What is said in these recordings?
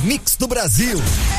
Mix do Brasil.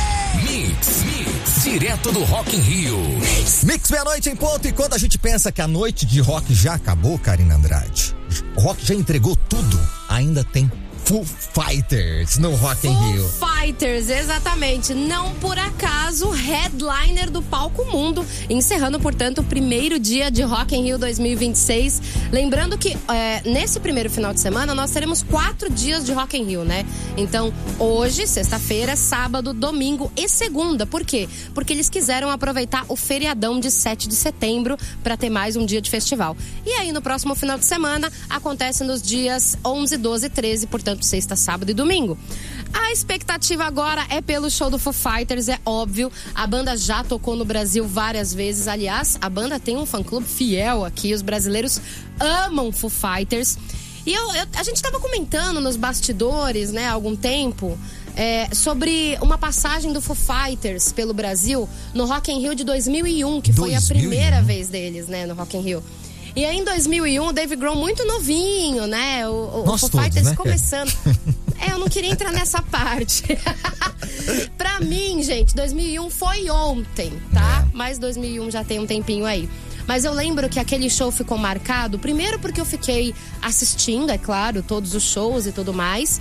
Mix, direto do Rock in Rio. Mix meia-noite em ponto. E quando a gente pensa que a noite de rock já acabou, Karina Andrade, o rock já entregou tudo, ainda tem Foo Fighters no Rock in Rio. Foo Fighters, exatamente. Não por acaso, headliner do Palco Mundo, encerrando, portanto, o primeiro dia de Rock in Rio 2026. Lembrando que nesse primeiro final de semana nós teremos 4 dias de Rock in Rio, né? Então, hoje, sexta-feira, sábado, domingo e segunda. Por quê? Porque eles quiseram aproveitar o feriadão de 7 de setembro para ter mais um dia de festival. E aí, no próximo final de semana, acontece nos dias 11, 12 e 13, portanto, sexta, sábado e domingo. A expectativa agora é pelo show do Foo Fighters, é óbvio. A banda já tocou no Brasil várias vezes. Aliás, a banda tem um fã-clube fiel aqui. Os brasileiros amam Foo Fighters. E a gente estava comentando nos bastidores, né, há algum tempo, sobre uma passagem do Foo Fighters pelo Brasil no Rock in Rio de 2001, que foi a primeira vez deles, né, no Rock in Rio. E aí, em 2001, o Dave Grohl muito novinho, né? O Foo Fighters, né? Começando. Eu não queria entrar nessa parte. Pra mim, gente, 2001 foi ontem, tá? Mas 2001 já tem um tempinho aí. Mas eu lembro que aquele show ficou marcado, primeiro porque eu fiquei assistindo, é claro, todos os shows e tudo mais.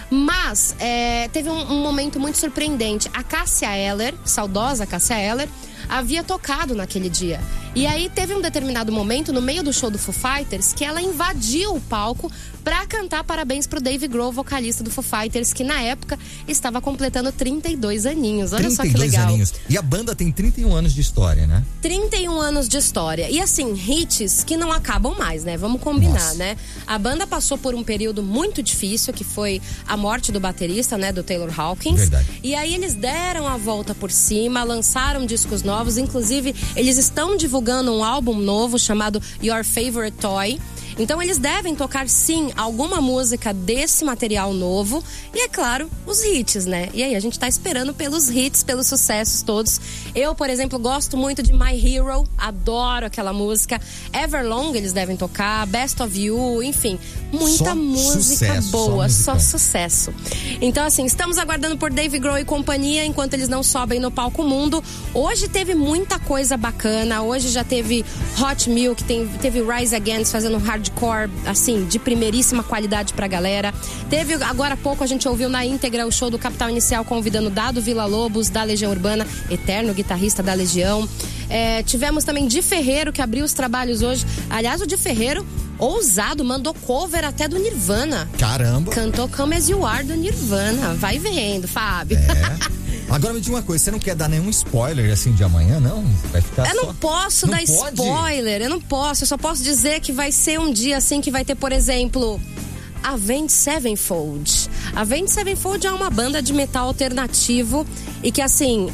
Mas teve um momento muito surpreendente. A Cássia Eller, saudosa Cássia Eller, havia tocado naquele dia. E aí teve um determinado momento no meio do show do Foo Fighters que ela invadiu o palco pra cantar parabéns pro Dave Grohl, vocalista do Foo Fighters, que na época estava completando 32 aninhos. Olha só que legal. 32 aninhos. E a banda tem 31 anos de história, né? 31 anos de história. E assim, hits que não acabam mais, né? Vamos combinar, né? A banda passou por um período muito difícil, que foi a morte do baterista, né? Do Taylor Hawkins. Verdade. E aí eles deram a volta por cima, lançaram discos novos. Inclusive, eles estão divulgando um álbum novo chamado Your Favorite Toy. Então eles devem tocar sim alguma música desse material novo e, é claro, os hits, né? E aí a gente tá esperando pelos hits, pelos sucessos todos. Eu, por exemplo, gosto muito de My Hero, adoro aquela música. Everlong eles devem tocar, Best of You, enfim, muita só música sucesso, boa, só sucesso. Então assim, estamos aguardando por Dave Grohl e companhia enquanto eles não sobem no Palco Mundo. Hoje teve muita coisa bacana, hoje já teve Hot Milk, teve Rise Against fazendo hardcore, assim, de primeiríssima qualidade pra galera. Teve, agora há pouco, a gente ouviu na íntegra o show do Capital Inicial convidando Dado Villa-Lobos, da Legião Urbana, eterno guitarrista da Legião. Tivemos também Di Ferreiro, que abriu os trabalhos hoje. Aliás, o Di Ferreiro, ousado, mandou cover até do Nirvana. Caramba! Cantou Come As You Are do Nirvana. Vai vendo, Fábio. Agora me diga uma coisa, você não quer dar nenhum spoiler assim de amanhã, não? Vai ficar Eu não posso dar spoiler, eu não posso. Eu só posso dizer que vai ser um dia assim que vai ter, por exemplo, Avenged Sevenfold. Avenged Sevenfold é uma banda de metal alternativo e que, assim,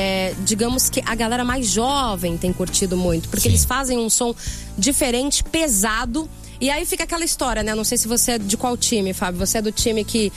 digamos que a galera mais jovem tem curtido muito, porque eles fazem um som diferente, pesado. E aí fica aquela história, né? Não sei se você é de qual time, Fábio. Você é do time que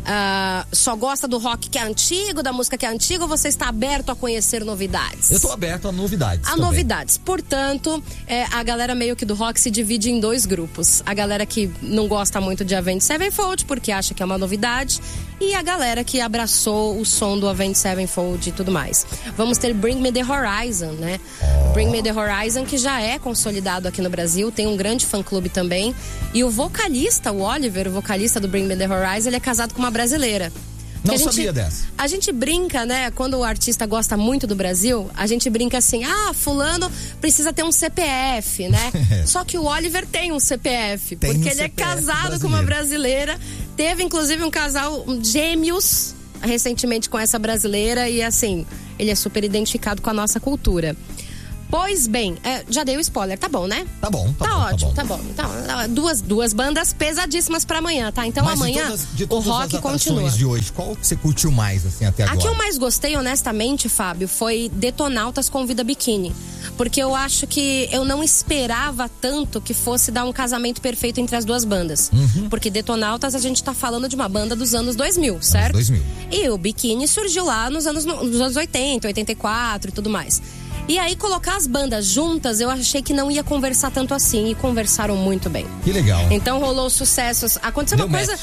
só gosta do rock que é antigo, da música que é antiga, ou você está aberto a conhecer novidades? Eu tô aberto a novidades. Novidades. Portanto, a galera meio que do rock se divide em 2 grupos. A galera que não gosta muito de Avenged Sevenfold, porque acha que é uma novidade, e a galera que abraçou o som do Avenged Sevenfold e tudo mais. Vamos ter Bring Me The Horizon, né? Bring Me The Horizon, que já é consolidado aqui no Brasil, tem um grande fã-clube também. E o vocalista, o Oliver, o vocalista do Bring Me The Horizon, ele é casado com uma brasileira. Não sabia dessa. A gente brinca, né? Quando o artista gosta muito do Brasil, a gente brinca assim, fulano precisa ter um CPF, né? Só que o Oliver tem um CPF, porque ele é casado com uma brasileira. Teve, inclusive, um casal gêmeos recentemente com essa brasileira e, assim, ele é super identificado com a nossa cultura. Pois bem, já dei o spoiler, tá bom, né? Tá bom, ótimo, tá bom. Então, duas bandas pesadíssimas pra amanhã, tá? Então amanhã o rock continua. De hoje, qual que você curtiu mais, assim, até agora? A que eu mais gostei, honestamente, Fábio, foi Detonautas com Vida Biquíni. Porque eu acho que eu não esperava tanto que fosse dar um casamento perfeito entre as duas bandas. Porque Detonautas, a gente tá falando de uma banda dos anos 2000, certo? 2000. E o Biquíni surgiu lá nos anos 80, 84 e tudo mais. E aí, colocar as bandas juntas, eu achei que não ia conversar tanto assim. E conversaram muito bem. Que legal. Então, rolou sucessos. Aconteceu uma coisa...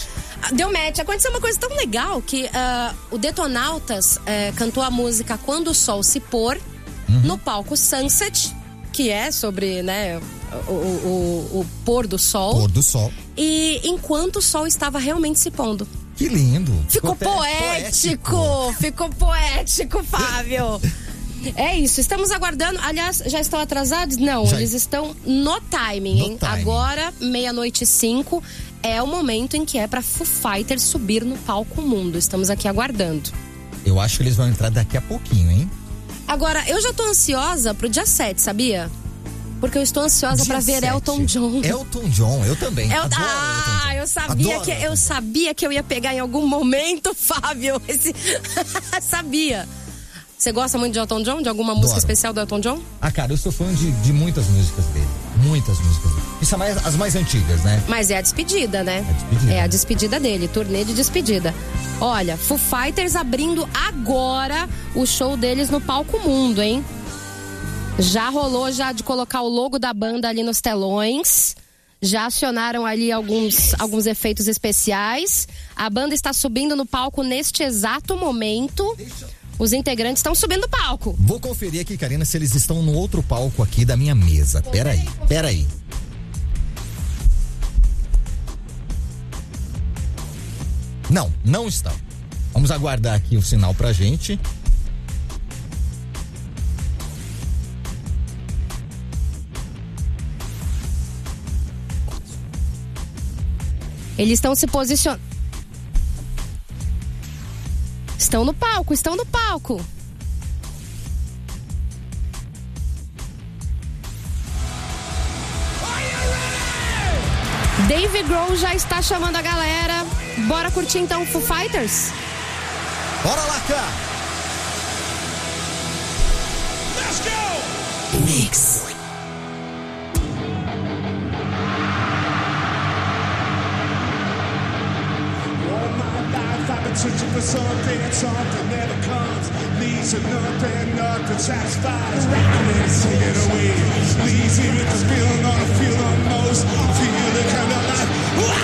Deu match. Aconteceu uma coisa tão legal que o Detonautas cantou a música Quando o Sol se Pôr no palco Sunset, que é sobre, né, o pôr do sol. Pôr do sol. E enquanto o sol estava realmente se pondo. Que lindo. Ficou poético. Ficou poético, Fábio. É isso, estamos aguardando. Aliás, já estão atrasados? Não, eles estão no timing, hein? Agora, 00:05, é o momento em que é pra Foo Fighters subir no palco mundo. Estamos aqui aguardando. Eu acho que eles vão entrar daqui a pouquinho, hein? Agora, eu já tô ansiosa pro dia 7, sabia? Porque eu estou ansiosa pra ver Elton John. Elton John, eu também. Adoro Elton John. Eu sabia que eu ia pegar em algum momento, Fábio. Sabia. Você gosta muito de Elton John? De alguma música especial do Elton John? Cara, eu sou fã de muitas músicas dele. Muitas músicas dele. E são as mais antigas, né? Mas é a despedida, né? É a despedida dele, turnê de despedida. Olha, Foo Fighters abrindo agora o show deles no palco mundo, hein? Já rolou de colocar o logo da banda ali nos telões. Já acionaram ali alguns efeitos especiais. A banda está subindo no palco neste exato momento. Os integrantes estão subindo no palco. Vou conferir aqui, Karina, se eles estão no outro palco aqui da minha mesa. Peraí. Não estão. Vamos aguardar aqui o sinal pra gente. Eles estão se posicionando. Estão no palco. Dave Grohl já está chamando a galera. Bora curtir então o Foo Fighters? Bora lá, cara! Let's go! Mix. Searching for something never comes. Leads to nothing satisfies. Take it away. Leaves me with this feeling on a feel the most. Feel the kind of life.